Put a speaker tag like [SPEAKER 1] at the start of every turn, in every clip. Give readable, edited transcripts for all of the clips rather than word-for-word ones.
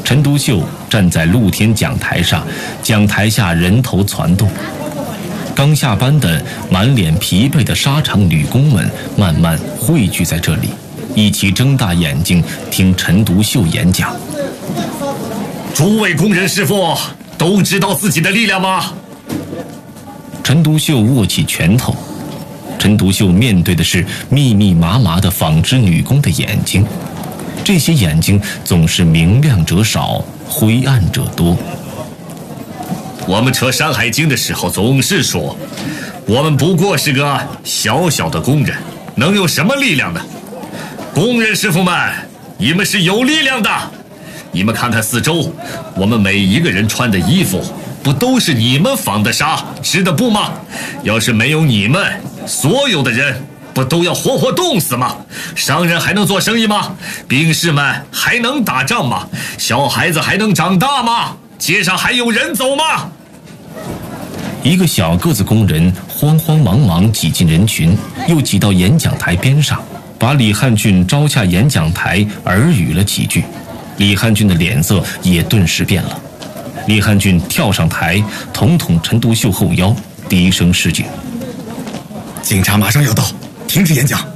[SPEAKER 1] 陈独秀站在露天讲台上，讲台下人头攒动。刚下班的满脸疲惫的沙场女工们慢慢汇聚在这里，一起睁大眼睛听陈独秀演讲。
[SPEAKER 2] 诸位工人师傅都知道自己的力量吗？
[SPEAKER 1] 陈独秀握起拳头。陈独秀面对的是密密麻麻的纺织女工的眼睛，这些眼睛总是明亮者少，灰暗者多。
[SPEAKER 2] 我们扯《山海经》的时候总是说，我们不过是个小小的工人，能有什么力量呢？工人师傅们，你们是有力量的。你们看看四周，我们每一个人穿的衣服不都是你们纺的纱织的布吗？要是没有你们，所有的人不都要活活冻死吗？商人还能做生意吗？兵士们还能打仗吗？小孩子还能长大吗？街上还有人走吗？
[SPEAKER 1] 一个小个子工人慌慌忙忙挤进人群，又挤到演讲台边上，把李汉俊招下演讲台耳语了几句。李汉俊的脸色也顿时变了。李汉俊跳上台，捅捅陈独秀后腰，低声示警：
[SPEAKER 3] 警察马上要到，停止演讲。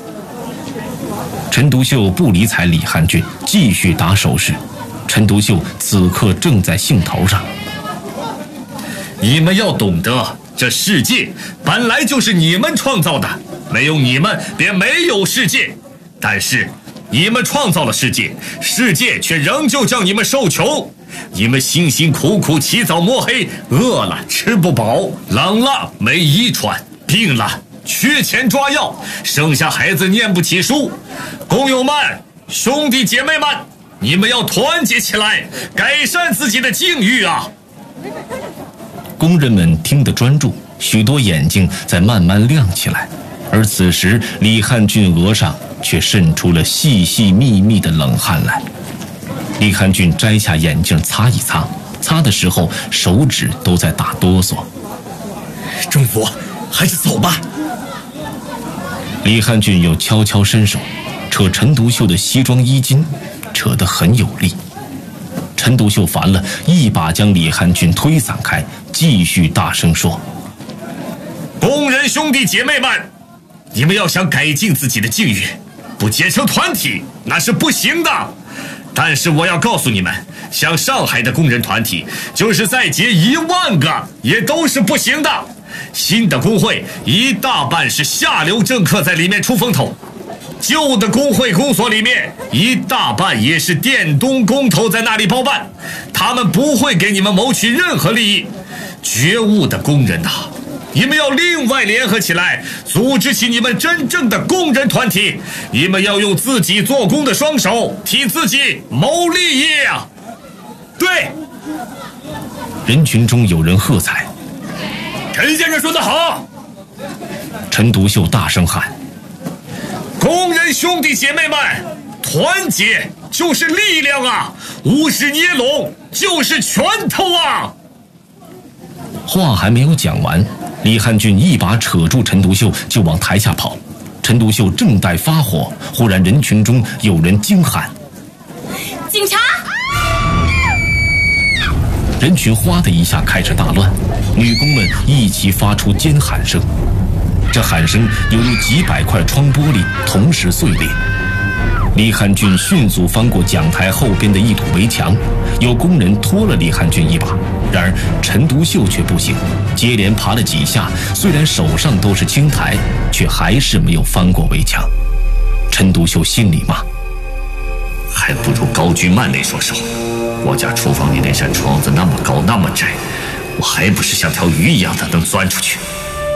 [SPEAKER 1] 陈独秀不理睬李汉俊，继续打手势。陈独秀此刻正在兴头上。
[SPEAKER 2] 你们要懂得，这世界本来就是你们创造的，没有你们便没有世界。但是你们创造了世界，世界却仍旧叫你们受穷。你们辛辛苦苦起早摸黑，饿了吃不饱，冷了没衣穿，病了缺钱抓药，生下孩子念不起书。工友们，兄弟姐妹们，你们要团结起来，改善自己的境遇啊！
[SPEAKER 1] 工人们听得专注，许多眼睛在慢慢亮起来。而此时李汉俊额上却渗出了细细密密的冷汗来。李汉俊摘下眼镜擦一擦，擦的时候手指都在打哆嗦。
[SPEAKER 3] 政府，还是走吧。
[SPEAKER 1] 李汉俊又悄悄伸手扯陈独秀的西装衣襟，扯得很有力。陈独秀烦了，一把将李汉俊推散开，继续大声说：
[SPEAKER 2] 工人兄弟姐妹们，你们要想改进自己的境遇，不结成团体那是不行的。但是我要告诉你们，像上海的工人团体，就是再结10000个也都是不行的。新的工会一大半是下流政客在里面出风头，旧的工会公所里面一大半也是佃东工头在那里包办，他们不会给你们谋取任何利益。觉悟的工人啊，你们要另外联合起来，组织起你们真正的工人团体。你们要用自己做工的双手替自己谋利益啊！对。
[SPEAKER 1] 人群中有人喝彩：
[SPEAKER 2] 陈先生说得好！
[SPEAKER 1] 陈独秀大声喊：
[SPEAKER 2] 工人兄弟姐妹们，团结就是力量啊，无事捏拢就是拳头啊！
[SPEAKER 1] 话还没有讲完，李汉俊一把扯住陈独秀就往台下跑。陈独秀正待发火，忽然人群中有人惊喊：
[SPEAKER 4] 警察！
[SPEAKER 1] 人群哗的一下开始大乱，女工们一起发出尖喊声，这喊声犹如几百块窗玻璃同时碎裂。李汉俊迅速翻过讲台后边的一堵围墙，有工人拖了李汉俊一把，然而陈独秀却不行，接连爬了几下，虽然手上都是青苔，却还是没有翻过围墙。陈独秀心里骂：
[SPEAKER 2] 还不如高居曼那双手，我家厨房里那扇窗子那么高那么窄，我还不是像条鱼一样的能钻出去。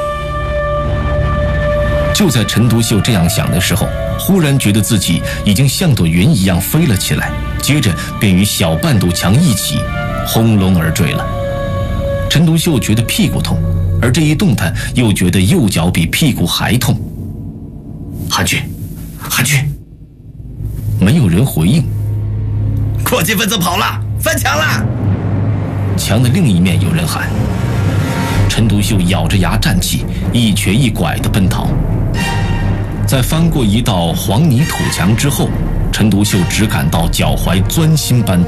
[SPEAKER 1] 就在陈独秀这样想的时候，忽然觉得自己已经像朵云一样飞了起来，接着便与小半堵墙一起轰隆而坠了。陈独秀觉得屁股痛，而这一动弹又觉得右脚比屁股还痛。
[SPEAKER 2] 汉俊，汉俊！
[SPEAKER 1] 没有人回应。
[SPEAKER 3] 扩进分子跑了，翻墙了！
[SPEAKER 1] 墙的另一面有人喊。陈独秀咬着牙站起，一瘸一拐地奔逃。在翻过一道黄泥土墙之后，陈独秀只感到脚踝钻心般